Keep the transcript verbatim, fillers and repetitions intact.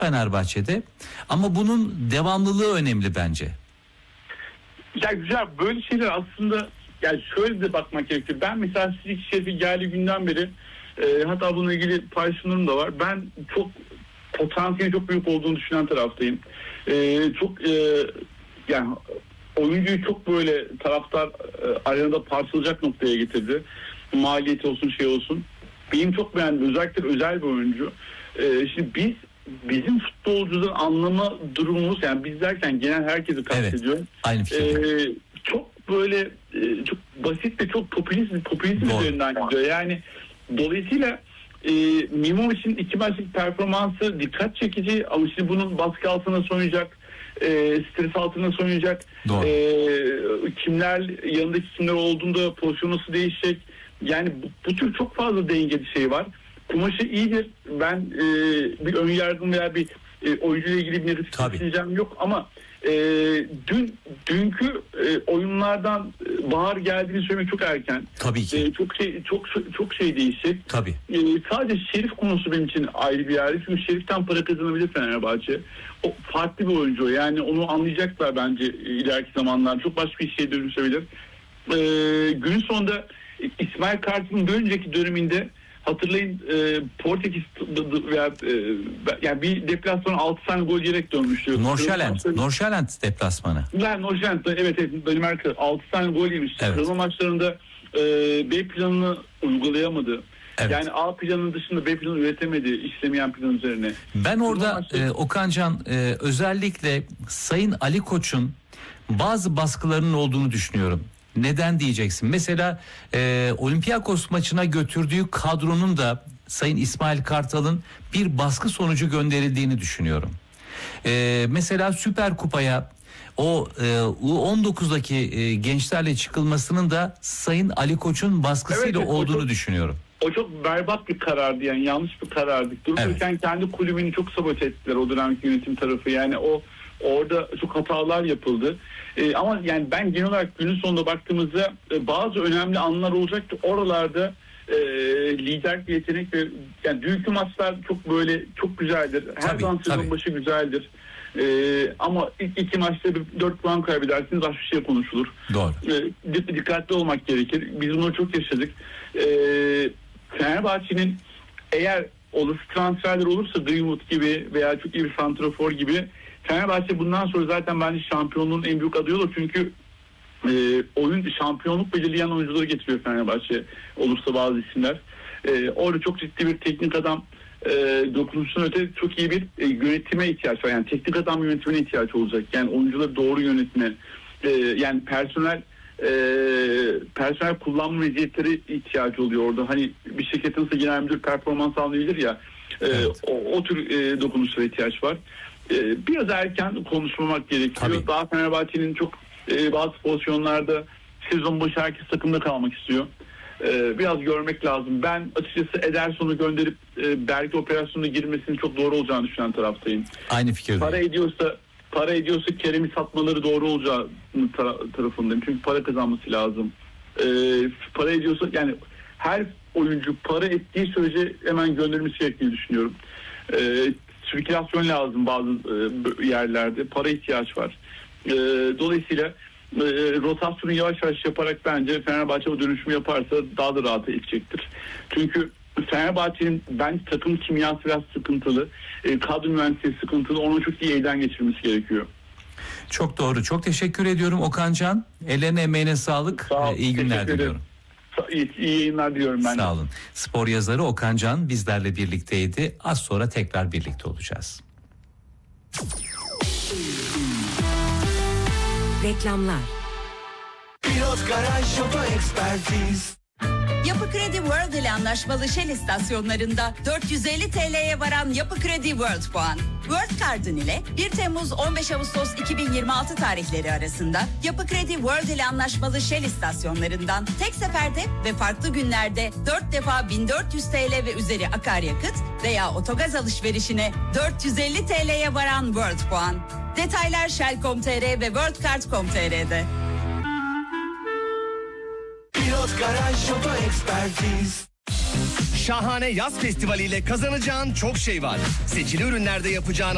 Fenerbahçe'de. Ama bunun devamlılığı önemli bence. Ya güzel, böyle şeyler aslında yani şöyle de bakmak gerekiyor. Ben mesela Sizik Şerif'i geldiği günden beri e, hatta bununla ilgili paylaşımlarım da var. Ben çok potansiyeli çok büyük olduğunu düşünen taraftayım. E, çok e, yani oyuncuyu çok böyle taraftar e, arenada parçalayacak noktaya getirdi. Maliyeti olsun şey olsun. Benim çok beğendim. Özellikle özel bir oyuncu. E, şimdi biz bizim futbolcuların anlama durumumuz, yani biz derken genel herkesi kastediyorum. Evet, aynı fikirde. E, çok böyle e, çok basit ve çok popülist popülizm üzerinden gidiyor. Yani dolayısıyla e, Mimo için iki maçlık performansı dikkat çekici ama şimdi bunun baskı altına soyunacak, e, stres altına soyunacak. E, kimler yanındaki kimler olduğunda pozisyon nasıl değişecek? Yani bu, bu tür çok fazla dengeli şey var. Kumaşı iyidir. Ben e, bir ön yargım veya bir e, oyuncuyla ilgili bir negatif düşüncem yok ama e, dün dünkü e, oyunlardan e, bahar geldiğini söylemek çok erken. Tabii ki. E, çok şey çok çok şey değişecek. Tabii. E, sadece Şerif konusu benim için ayrı bir yer. Çünkü Şerif'ten para kazanabilir Fenerbahçe. O farklı bir oyuncu. Yani onu anlayacaklar bence ileriki zamanlar. Çok başka bir şeye dönüşebilir. E, günün sonunda İsmail Kartal'ın bir önceki döneminde hatırlayın e, Portekiz veya e, yani bir deplasmanın altı tane gol yiyerek dönmüştü. Norşalent, Norşalent deplasmanı. Yani Norşalent evet evet Danimarka altı tane gol yemişti. Evet. Kırılma maçlarında e, B planını uygulayamadı. Evet. Yani A planının dışında B planı üretemedi işlemeyen plan üzerine. Ben orada maçları... e, Okancan e, özellikle Sayın Ali Koç'un bazı baskılarının olduğunu düşünüyorum. Neden diyeceksin? Mesela e, Olympiakos maçına götürdüğü kadronun da Sayın İsmail Kartal'ın bir baskı sonucu gönderildiğini düşünüyorum. E, mesela Süper Kupa'ya o e, U on dokuzdaki e, gençlerle çıkılmasının da Sayın Ali Koç'un baskısıyla evet, olduğunu çok, düşünüyorum. O çok berbat bir karardı, yani yanlış bir karardı. Dururken evet. Kendi kulübünü çok sabote ettiler o dönemki yönetim tarafı. Yani o orada çok hatalar yapıldı. Ee, ama yani ben genel olarak günün sonunda baktığımızda e, bazı önemli anlar olacaktı. Oralarda e, liderlik yetenek ve yani dünkü maçlar çok böyle çok güzeldir. Her tabii, zaman sezon başı güzeldir. E, ama ilk iki maçta bir dört puan kaybedersiniz, başka bir şey konuşulur. Doğru. E, dikkatli olmak gerekir. Biz bunu çok yaşadık. E, Fenerbahçe'nin eğer olası transferler olursa Greenwood gibi veya çok iyi bir santrafor gibi Fenerbahçe bundan sonra zaten bence şampiyonluğun en büyük adayı olur. Çünkü e, oyun şampiyonluk belirleyen oyuncuları getiriyor Fenerbahçe olursa bazı isimler. E, orada çok ciddi bir teknik adam e, dokunuşundan öte çok iyi bir e, yönetime ihtiyaç var. Yani teknik adam yönetimine ihtiyaç olacak. Yani oyuncuları doğru yönetme, e, yani personel e, personel kullanma meziyetleri ihtiyacı oluyor orada. Hani bir şirketin nasıl genel müdür performans anlayabilir ya, e, evet. o, o tür e, dokunuşlara ihtiyaç var. Biraz erken konuşmamak gerekiyor. Tabii. Daha Fenerbahçe'nin çok e, bazı pozisyonlarda sezon başı herkes takımda kalmak istiyor. E, biraz görmek lazım. Ben açıkçası Ederson'u gönderip e, belki operasyona girmesinin çok doğru olacağını düşünen taraftayım. Aynı fikirdeyim. Para ediyorsa para ediyorsa Kerem'i satmaları doğru olacağı tara- tarafındayım. Çünkü para kazanması lazım. E, para ediyorsa yani her oyuncu para ettiği sürece hemen gönderilmesi gerektiğini düşünüyorum. E, sirkülasyon lazım bazı e, yerlerde. Para ihtiyaç var. E, dolayısıyla e, rotasyonu yavaş yavaş yaparak bence Fenerbahçe o dönüşümü yaparsa daha da rahat edecektir. Çünkü Fenerbahçe'nin bence takım kimyası biraz sıkıntılı. E, kadro mühendisliği sıkıntılı. Onu çok iyi elden geçirmesi gerekiyor. Çok doğru. Çok teşekkür ediyorum Okancan. Ellerine emeğine sağlık. Sağ ol, iyi günler diliyorum. İyi, iyi yayınlar diliyorum ben. Sağ olun. Spor yazarı Okancan bizlerle birlikteydi. Az sonra tekrar birlikte olacağız. Reklamlar. Pilot Garaj Oto Ekspertiz. Yapı Kredi World ile anlaşmalı Shell istasyonlarında dört yüz elli TL'ye varan Yapı Kredi World puan. World Card'ın ile bir Temmuz on beş Ağustos iki bin yirmi altı tarihleri arasında Yapı Kredi World ile anlaşmalı Shell istasyonlarından tek seferde ve farklı günlerde dört defa bin dört yüz TL ve üzeri akaryakıt veya otogaz alışverişine dört yüz elli TL'ye varan World puan. Detaylar shell nokta com nokta tr ve worldcard nokta com nokta tr'de. Pilot Garaj Oto Ekspertiz. Şahane Yaz Festivali ile kazanacağın çok şey var. Seçili ürünlerde yapacağın